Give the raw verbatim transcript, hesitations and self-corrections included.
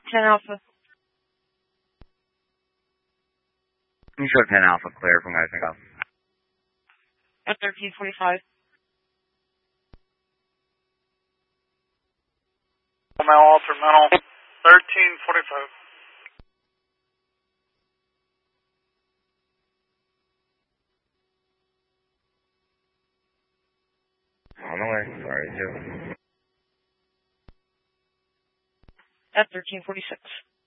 ten Alpha. You show ten Alpha clear from guys and go. At thirteen forty-five. Mel Alter Mental, thirteen forty-five. On the way, sorry, Joe. At thirteen forty-six.